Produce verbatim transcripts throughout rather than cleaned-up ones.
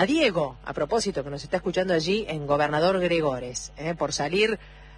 A Diego, a propósito, que nos está escuchando allí en Gobernador Gregores, ¿eh? por salir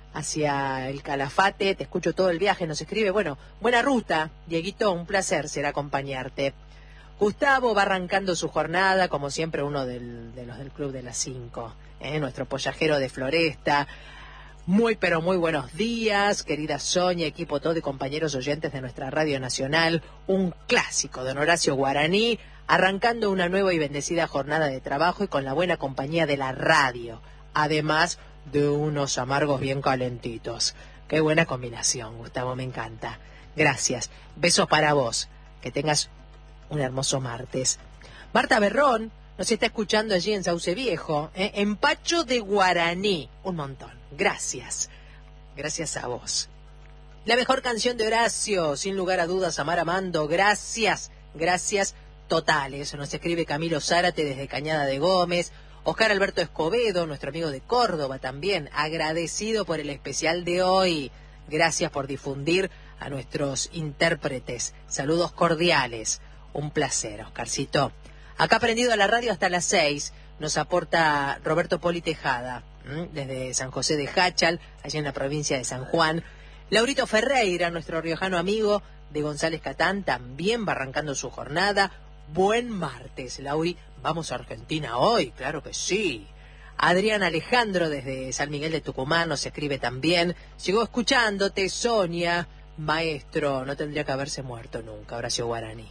hacia el Calafate, te escucho todo el viaje, nos escribe, bueno, buena ruta, Dieguito, un placer será acompañarte. Gustavo va arrancando su jornada, como siempre, uno del, de los del Club de las Cinco, ¿eh? nuestro pollajero de Floresta. Muy, pero muy buenos días, querida Sonia, equipo todo y compañeros oyentes de nuestra Radio Nacional. Un clásico de don Horacio Guaraní, arrancando una nueva y bendecida jornada de trabajo y con la buena compañía de la radio, además de unos amargos bien calentitos. Qué buena combinación, Gustavo, me encanta. Gracias. Besos para vos. Que tengas un hermoso martes. Marta Berrón nos está escuchando allí en Sauce Viejo, ¿eh? Empacho de Guaraní. Un montón. Gracias. Gracias a vos. La mejor canción de Horacio, sin lugar a dudas, Amar Amando. Gracias. Gracias totales. Nos escribe Camilo Zárate desde Cañada de Gómez. Oscar Alberto Escobedo, nuestro amigo de Córdoba también, agradecido por el especial de hoy. Gracias por difundir a nuestros intérpretes. Saludos cordiales. Un placer, Oscarcito. Acá prendido a la radio hasta las seis, nos aporta Roberto Poli Tejada, ¿m? desde San José de Jáchal, allá en la provincia de San Juan. Laurito Ferreira, nuestro riojano amigo de González Catán, también va arrancando su jornada. Buen martes, Lauri. Vamos a Argentina hoy, claro que sí. Adrián Alejandro desde San Miguel de Tucumán nos escribe también. Llegó escuchándote, Sonia. Maestro, no tendría que haberse muerto nunca, Horacio Guaraní.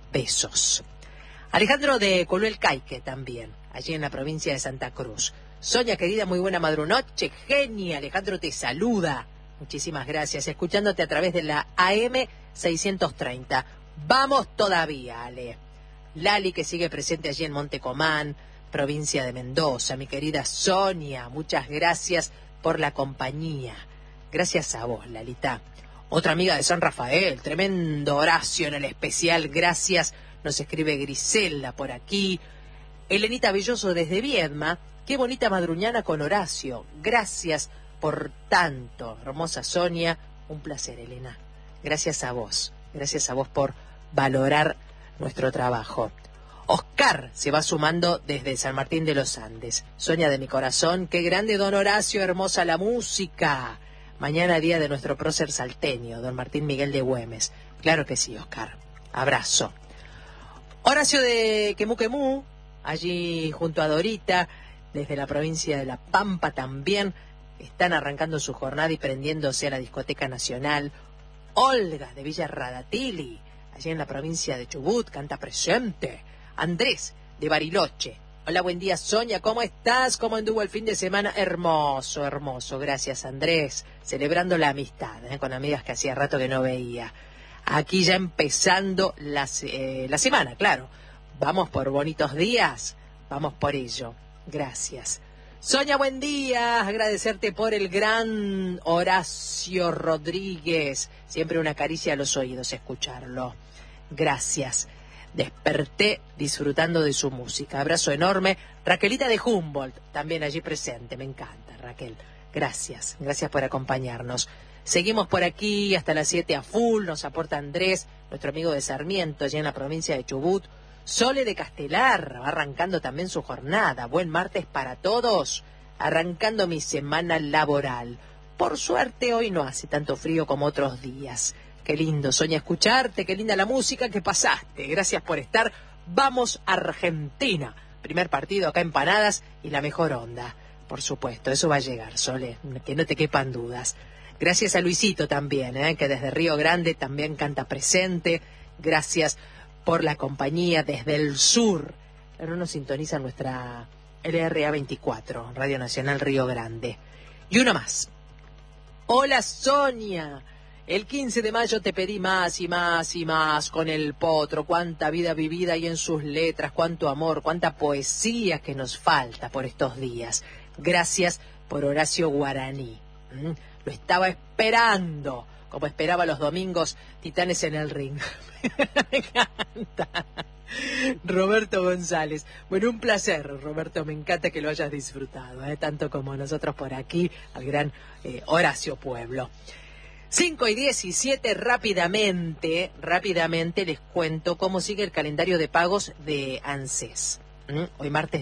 Besos. Alejandro de Coluel Caique también, allí en la provincia de Santa Cruz. Sonia, querida, muy buena madrunoche. Genia, Alejandro te saluda. Muchísimas gracias. Escuchándote a través de la A M seiscientos treinta. Vamos todavía, Ale. Lali, que sigue presente allí en Montecomán, provincia de Mendoza. Mi querida Sonia, muchas gracias por la compañía. Gracias a vos, Lalita. Otra amiga de San Rafael, tremendo Horacio en el especial. Gracias, nos escribe Griselda por aquí. Elenita Belloso desde Viedma. Qué bonita madruñana con Horacio. Gracias por tanto, hermosa Sonia. Un placer, Elena. Gracias a vos. Gracias a vos por valorar nuestro trabajo. Oscar se va sumando desde San Martín de los Andes. Sonia de mi corazón, qué grande don Horacio, hermosa la música. Mañana día de nuestro prócer salteño, don Martín Miguel de Güemes. Claro que sí, Oscar. Abrazo. Horacio de Quemuquemú, allí junto a Dorita, desde la provincia de La Pampa también, están arrancando su jornada y prendiéndose a la Discoteca Nacional. Olga de Villa Radatili, allí en la provincia de Chubut, canta presente. Andrés de Bariloche. Hola, buen día, Sonia, ¿cómo estás? ¿Cómo anduvo el fin de semana? Hermoso, hermoso. Gracias, Andrés. Celebrando la amistad, ¿eh? con amigas que hacía rato que no veía. Aquí ya empezando la, eh, la semana, claro. Vamos por bonitos días. Vamos por ello. Gracias. Sonia, buen día. Agradecerte por el gran Horacio Rodríguez. Siempre una caricia a los oídos escucharlo. Gracias. Desperté disfrutando de su música. Abrazo enorme. Raquelita de Humboldt, también allí presente. Me encanta, Raquel. Gracias. Gracias por acompañarnos. Seguimos por aquí hasta las siete a full. Nos aporta Andrés, nuestro amigo de Sarmiento, allí en la provincia de Chubut. Sole de Castelar, va arrancando también su jornada. Buen martes para todos. Arrancando mi semana laboral. Por suerte hoy no hace tanto frío como otros días. Qué lindo, Sonia, escucharte, qué linda la música que pasaste. Gracias por estar. Vamos a Argentina. Primer partido acá en Panadas y la mejor onda. Por supuesto, eso va a llegar, Sole, que no te quepan dudas. Gracias a Luisito también, ¿eh? que desde Río Grande también canta presente. Gracias por la compañía desde el sur. Ahora nos sintoniza nuestra L R A veinticuatro, Radio Nacional Río Grande. Y una más. Hola, Sonia. El quince de mayo te pedí más y más y más con el potro. Cuánta vida vivida hay en sus letras, cuánto amor, cuánta poesía que nos falta por estos días. Gracias por Horacio Guaraní. ¿Mm? Lo estaba esperando, como esperaba los domingos Titanes en el Ring. Me encanta. Roberto González. Bueno, un placer, Roberto. Me encanta que lo hayas disfrutado, ¿eh? tanto como nosotros por aquí, al gran eh, Horacio Pueblo. cinco y diecisiete, rápidamente, rápidamente les cuento cómo sigue el calendario de pagos de ANSES. ¿Mm? Hoy martes